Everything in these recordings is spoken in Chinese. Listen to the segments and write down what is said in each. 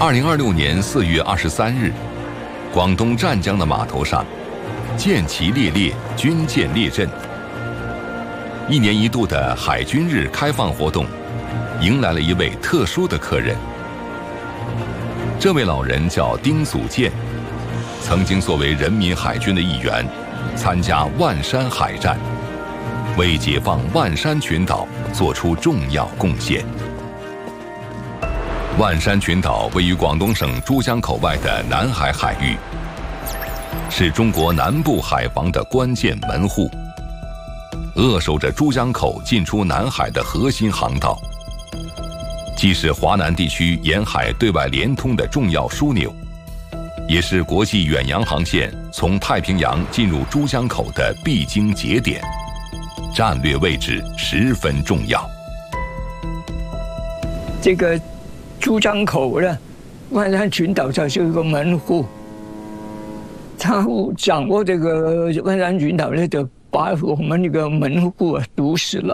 2026年4月23日，广东湛江的码头上，舰旗猎猎，军舰列阵。一年一度的海军日开放活动，迎来了一位特殊的客人。这位老人叫丁祖建，曾经作为人民海军的一员，参加万山海战，为解放万山群岛做出重要贡献。万山群岛位于广东省珠江口外的南海海域，是中国南部海防的关键门户，扼守着珠江口进出南海的核心航道，既是华南地区沿海对外联通的重要枢纽，也是国际远洋航线从太平洋进入珠江口的必经节点，战略位置十分重要。 这个珠江口呢，万山群岛它是一个门户，他掌握这个万山群岛呢，就把我们这个门户堵死了，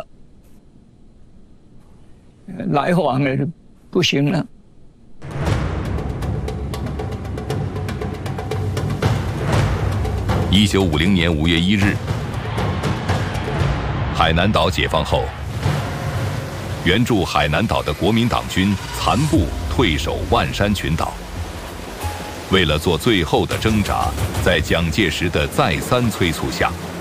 来往呢不行了。 1950年5月1日，海南岛解放后，援助海南岛的国民党军残部退守万山群岛。为了做最后的挣扎，在蒋介石的再三催促下，